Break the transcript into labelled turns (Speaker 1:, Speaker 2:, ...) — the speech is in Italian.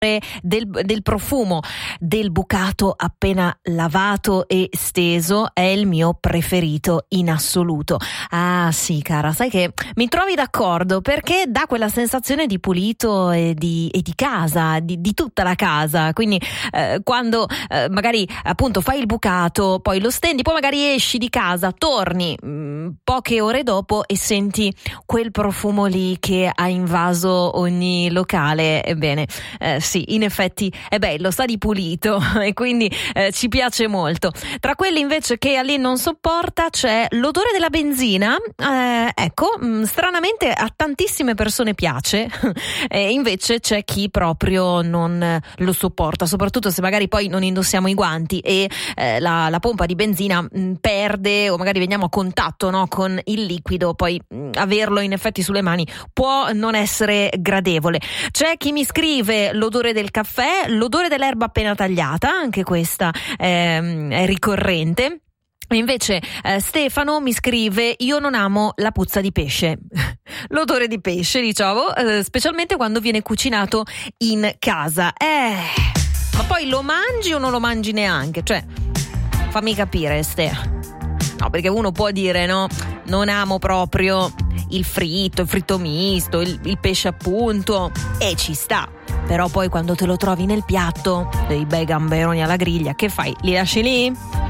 Speaker 1: del profumo del bucato appena lavato e steso è il mio preferito in assoluto. Ah sì, cara, sai che mi trovi d'accordo, perché dà quella sensazione di pulito e di casa, di tutta la casa. Quindi quando magari appunto fai il bucato, poi lo stendi, poi magari esci di casa, torni poche ore dopo e senti quel profumo lì che ha invaso ogni locale. Ebbene, sì, in effetti è bello, sa di pulito e quindi ci piace molto. Tra quelli invece che Ali non sopporta c'è l'odore della benzina. Ecco, stranamente a tantissime persone piace, e invece c'è chi proprio non lo sopporta, soprattutto se magari poi non indossiamo i guanti e la pompa di benzina perde, o magari veniamo a contatto, no, con il liquido, poi averlo in effetti sulle mani può non essere gradevole. C'è chi mi scrive l'odore del caffè, l'odore dell'erba appena tagliata, anche questa è ricorrente. Invece Stefano mi scrive: io non amo la puzza di pesce, l'odore di pesce, diciamo, specialmente quando viene cucinato in casa. Ma poi lo mangi o non lo mangi neanche? Cioè, fammi capire, Ste. No, perché uno può dire, no, non amo proprio il fritto misto, il pesce appunto, e ci sta. Però poi quando te lo trovi nel piatto, dei bei gamberoni alla griglia, che fai? Li lasci lì?